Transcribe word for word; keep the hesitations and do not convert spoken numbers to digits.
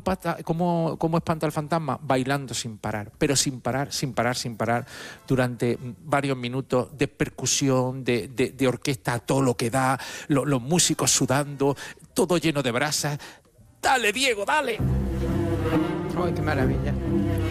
espanta, cómo, cómo espanta al fantasma? Bailando sin parar, pero sin parar, sin parar, sin parar, durante varios minutos de percusión, de, de, de orquesta a todo lo que da, lo, los músicos sudando, todo lleno de brasas. ¡Dale, Diego, dale! ¡Ay, qué maravilla!